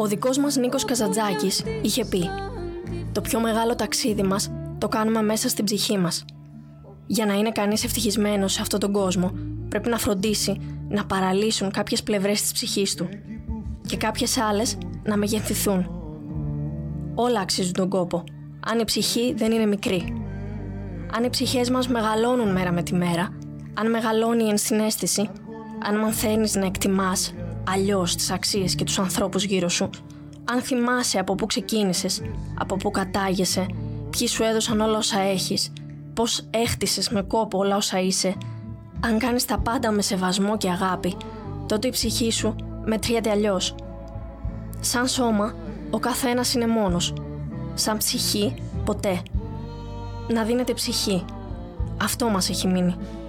Ο δικός μας Νίκος Καζαντζάκης είχε πει: «Το πιο μεγάλο ταξίδι μας το κάνουμε μέσα στην ψυχή μας». Για να είναι κανείς ευτυχισμένος σε αυτόν τον κόσμο, πρέπει να φροντίσει να παραλύσουν κάποιες πλευρές της ψυχής του και κάποιες άλλες να μεγεθυνθούν. Όλα αξίζουν τον κόπο, αν η ψυχή δεν είναι μικρή. Αν οι ψυχές μας μεγαλώνουν μέρα με τη μέρα, αν μεγαλώνει η ενσυναίσθηση, αν μαθαίνεις να εκτιμάς αλλιώς τις αξίες και τους ανθρώπους γύρω σου, αν θυμάσαι από πού ξεκίνησες, από πού κατάγεσαι, ποιοι σου έδωσαν όλα όσα έχεις, πώς έχτισες με κόπο όλα όσα είσαι, αν κάνεις τα πάντα με σεβασμό και αγάπη, τότε η ψυχή σου μετριέται αλλιώς. Σαν σώμα, ο καθένας είναι μόνος. Σαν ψυχή, ποτέ. Να δίνεται ψυχή. Αυτό μας έχει μείνει.